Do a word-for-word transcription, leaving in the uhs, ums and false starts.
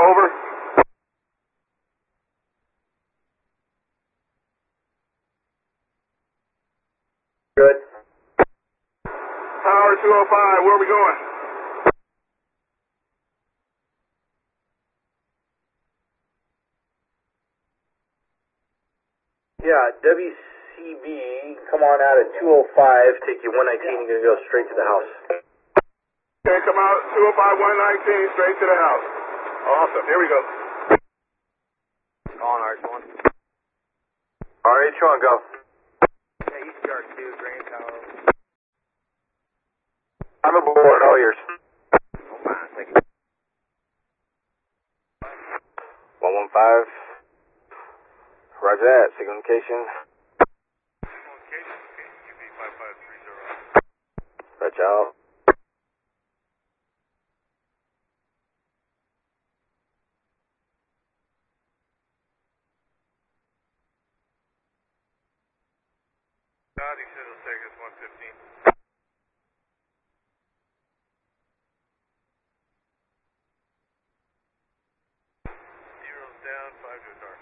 over. Good. Tower two oh five, where are we going? Yeah, W C B, come on out at two oh five, take you one nineteen, you're going to go straight to the house. Okay, come out two oh five, one nineteen, straight to the house. Awesome, here we go. On R H one. R H one, go. Yeah, East Yard two, Grand Tower. I'm aboard, all yours. Oh, fine, thank you. one one five. Roger that, signal location. Location, U B five five three zero. Roger out. God, he said it'll take us one fifteen. Zero's down, five to a dark.